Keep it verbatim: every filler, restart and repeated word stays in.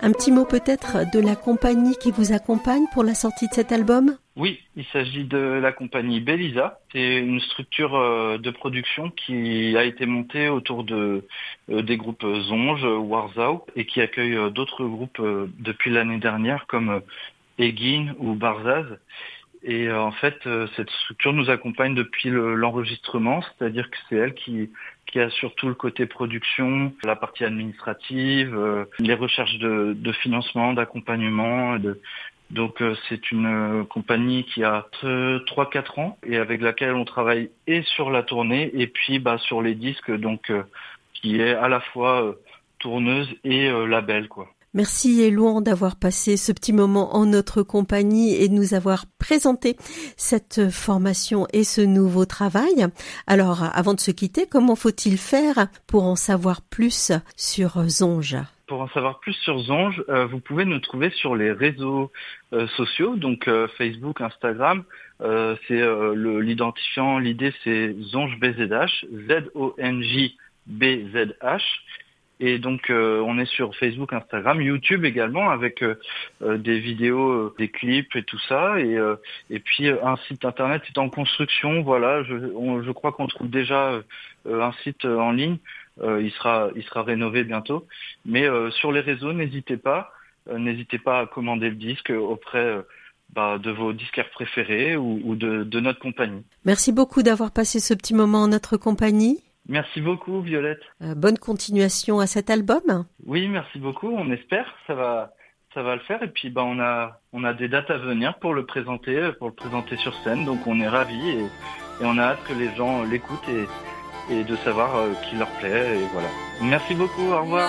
Un petit mot peut-être de la compagnie qui vous accompagne pour la sortie de cet album ? Oui, il s'agit de la compagnie Belisa. C'est une structure de production qui a été montée autour de des groupes Zonge, Warzao, et qui accueille d'autres groupes depuis l'année dernière comme Egin ou Barzaz. Et en fait, cette structure nous accompagne depuis le, l'enregistrement, c'est-à-dire que c'est elle qui qui assure tout le côté production, la partie administrative, les recherches de, de financement, d'accompagnement, de Donc euh, c'est une euh, compagnie qui a trois quatre ans et avec laquelle on travaille et sur la tournée et puis bah sur les disques, donc euh, qui est à la fois euh, tourneuse et euh, label, quoi. Merci Elouan d'avoir passé ce petit moment en notre compagnie et de nous avoir présenté cette formation et ce nouveau travail. Alors avant de se quitter, comment faut-il faire pour en savoir plus sur Zonge ? Pour en savoir plus sur Zonge, euh, vous pouvez nous trouver sur les réseaux euh, sociaux, donc euh, Facebook, Instagram. Euh, c'est euh, le, l'identifiant, l'idée c'est Zonge B Z H, Z O N J B Z H. Et donc euh, on est sur Facebook, Instagram, YouTube également avec euh, euh, des vidéos, euh, des clips et tout ça. Et, euh, et puis euh, un site internet est en construction. Voilà, je, on, je crois qu'on trouve déjà euh, un site en ligne. Euh, il sera, il sera rénové bientôt. Mais euh, sur les réseaux, n'hésitez pas, euh, n'hésitez pas à commander le disque auprès euh, bah, de vos disquaires préférés ou, ou de, de notre compagnie. Merci beaucoup d'avoir passé ce petit moment en notre compagnie. Merci beaucoup, Violette. Euh, bonne continuation à cet album. Oui, merci beaucoup. On espère, ça va, ça va le faire. Et puis, bah, on a, on a des dates à venir pour le présenter, pour le présenter sur scène. Donc, on est ravis et, et on a hâte que les gens l'écoutent et et de savoir euh, qui leur plaît, et voilà. Merci beaucoup, au revoir.